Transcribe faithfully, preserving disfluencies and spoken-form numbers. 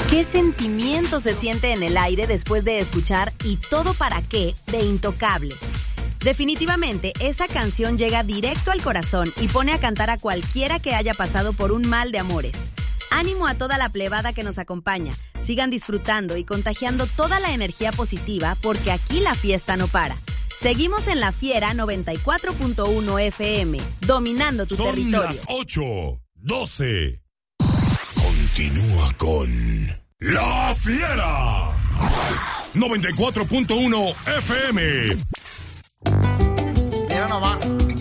¿Qué sentimiento se siente en el aire después de escuchar Y todo para qué de Intocable? Definitivamente, esa canción llega directo al corazón y pone a cantar a cualquiera que haya pasado por un mal de amores. Ánimo a toda la plebada que nos acompaña. Sigan disfrutando y contagiando toda la energía positiva porque aquí la fiesta no para. Seguimos en La Fiera noventa y cuatro punto uno F M, dominando tu Son territorio. Son las ocho doce. Continúa con La Fiera noventa y cuatro punto uno F M. Mira nomás.